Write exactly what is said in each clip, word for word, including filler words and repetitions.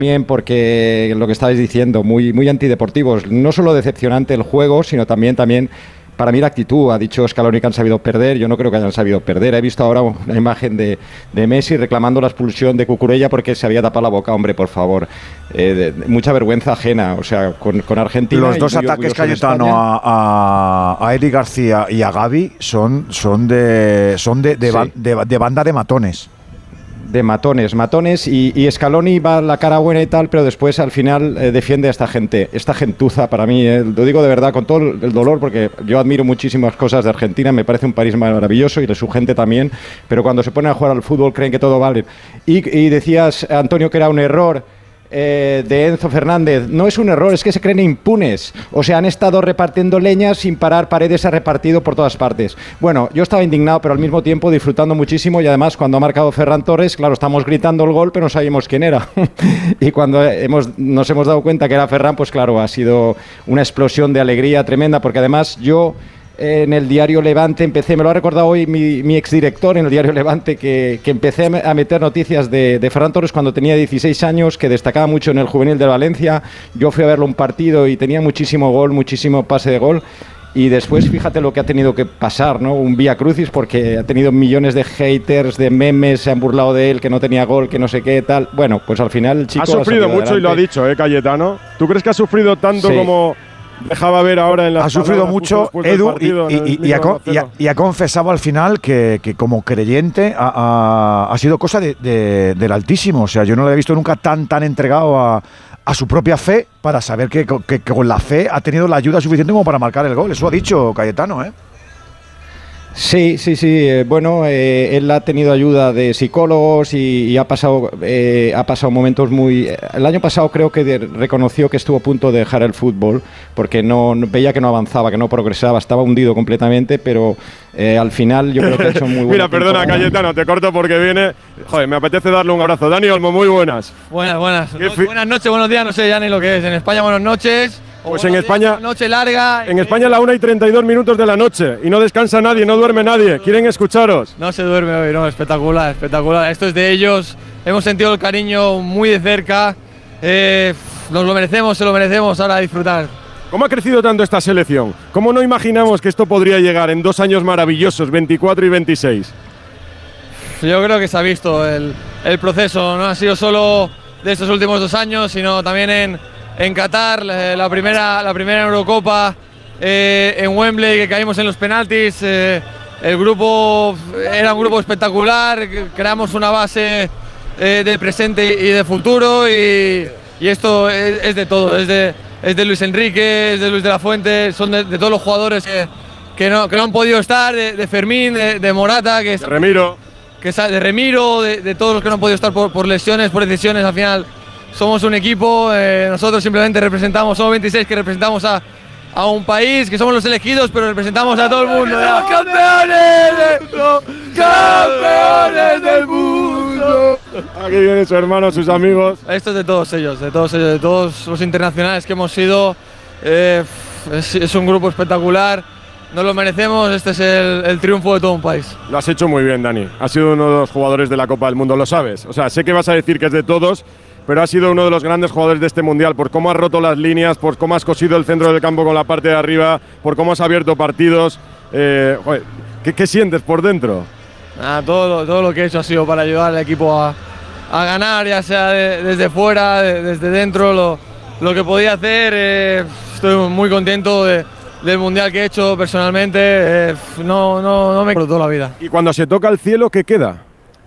Bien, porque lo que estabais diciendo, muy, muy antideportivos. No solo decepcionante el juego, sino también, también para mí la actitud. Ha dicho Scaloni que han sabido perder. Yo no creo que hayan sabido perder. He visto ahora una imagen de, de Messi reclamando la expulsión de Cucurella porque se había tapado la boca. Hombre, por favor. Eh, de, de, mucha vergüenza ajena. O sea, con, con Argentina. Los dos ataques, Cayetano, a, a, a Eric García y a Gavi son, son, de, son de, de, sí. de, de, de banda de matones. De matones, matones, y, y Scaloni va a la cara buena y tal, pero después al final eh, defiende a esta gente, esta gentuza para mí, eh, lo digo de verdad con todo el dolor, porque yo admiro muchísimas cosas de Argentina, me parece un país maravilloso y de su gente también, pero cuando se ponen a jugar al fútbol creen que todo vale. Y, y decías, Antonio, que era un error Eh, de Enzo Fernández. No es un error, es que se creen impunes. O sea, han estado repartiendo leñas sin parar. Paredes ha repartido por todas partes. Bueno, yo estaba indignado, pero al mismo tiempo disfrutando muchísimo, y además cuando ha marcado Ferran Torres, claro, estamos gritando el gol, pero no sabíamos quién era. Y cuando hemos, nos hemos dado cuenta que era Ferran, pues claro, ha sido una explosión de alegría tremenda, porque además yo en el diario Levante empecé, me lo ha recordado hoy mi, mi exdirector en el diario Levante, que, que empecé a meter noticias de, de Ferran Torres cuando tenía dieciséis años, que destacaba mucho en el juvenil de Valencia. Yo fui a verlo un partido y tenía muchísimo gol, muchísimo pase de gol. Y después fíjate lo que ha tenido que pasar, ¿no? Un vía crucis, porque ha tenido millones de haters, de memes, se han burlado de él, que no tenía gol, que no sé qué, tal. Bueno, pues al final el chico ha sufrido ha mucho adelante. Y lo ha dicho, ¿eh, Cayetano? ¿Tú crees que ha sufrido tanto sí. como dejaba ver ahora en la... Ha sufrido mucho, Edu, y, y, y, y, ha, y, ha, y ha confesado al final que, que como creyente ha, ha, ha sido cosa de, de, del Altísimo. O sea, yo no lo había visto nunca tan, tan entregado a, a su propia fe, para saber que, que, que con la fe ha tenido la ayuda suficiente como para marcar el gol. Eso ha dicho Cayetano, ¿eh? Sí, sí, sí. Eh, bueno, eh, él ha tenido ayuda de psicólogos y, y ha pasado eh, ha pasado momentos muy... El año pasado creo que de, reconoció que estuvo a punto de dejar el fútbol porque no, no veía que no avanzaba, que no progresaba, estaba hundido completamente, pero eh, al final yo creo que ha hecho muy buena Mira, perdona, Cayetano, te corto porque viene... Joder, me apetece darle un abrazo. Dani Olmo, muy buenas. Buenas, buenas. No, buenas noches, buenos días, no sé ya ni lo que es. En España, buenas noches. Pues en España, noche larga. En España la una y treinta y dos minutos de la noche y no descansa nadie, no duerme nadie. Quieren escucharos. No se duerme hoy, no, espectacular, espectacular. Esto es de ellos. Hemos sentido el cariño muy de cerca. Eh, nos lo merecemos, se lo merecemos. Ahora a disfrutar. ¿Cómo ha crecido tanto esta selección? ¿Cómo no imaginamos que esto podría llegar en dos años maravillosos, veinticuatro y veintiséis? Yo creo que se ha visto el, el proceso. No ha sido solo de estos últimos dos años, sino también en En Qatar, la primera, la primera Eurocopa, eh, en Wembley, que caímos en los penaltis. Eh, el grupo era un grupo espectacular, creamos una base eh, de presente y de futuro, y, y esto es, es de todo, es de, es de Luis Enrique, es de Luis de la Fuente, son de, de todos los jugadores que, que, no, que no han podido estar, de, de Fermín, de, de Morata, que es, de Remiro, que, de, Remiro de, de todos los que no han podido estar por, por lesiones, por decisiones. Al final somos un equipo, eh, nosotros simplemente representamos, somos veintiséis que representamos a, a un país, que somos los elegidos, pero representamos a todo el mundo. ¡Ya! ¡Campeones del mundo! ¡Campeones del mundo! Aquí vienen sus hermanos, sus amigos. Esto es de todos ellos, de todos ellos, de todos los internacionales que hemos sido. Eh, es, es un grupo espectacular, nos lo merecemos, este es el, el triunfo de todo un país. Lo has hecho muy bien, Dani. Has sido uno de los jugadores de la Copa del Mundo, lo sabes. O sea, sé que vas a decir que es de todos, pero has sido uno de los grandes jugadores de este Mundial, por cómo has roto las líneas, por cómo has cosido el centro del campo con la parte de arriba, por cómo has abierto partidos. Eh, joder, ¿qué, ¿Qué sientes por dentro? Ah, todo, todo lo que he hecho ha sido para ayudar al equipo a, a ganar, ya sea de, desde fuera, de, desde dentro, lo, lo que podía hacer. Eh, estoy muy contento de, del Mundial que he hecho personalmente. Eh, no, no, no me acuerdo toda la vida. ¿Y cuando se toca el cielo, qué queda?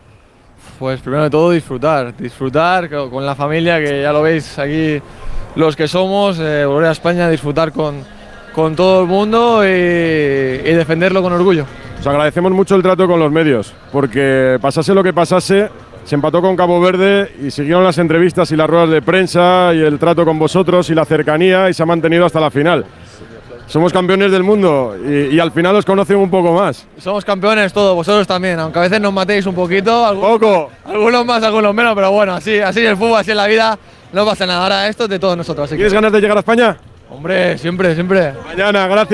Pues primero de todo disfrutar, disfrutar con la familia, que ya lo veis aquí los que somos, eh, volver a España, disfrutar con, con todo el mundo y, y defenderlo con orgullo. Os agradecemos mucho el trato con los medios, porque pasase lo que pasase, se empató con Cabo Verde y siguieron las entrevistas y las ruedas de prensa y el trato con vosotros y la cercanía, y se ha mantenido hasta la final. Somos campeones del mundo y, y al final os conocen un poco más. Somos campeones todos, vosotros también, aunque a veces nos matéis un poquito. Algunos, poco. Algunos más, algunos menos, pero bueno, así, así es el fútbol, así es la vida, no pasa nada. Ahora esto es de todos nosotros. Así ¿Tienes que... ganas de llegar a España? Hombre, siempre, siempre. Mañana, gracias.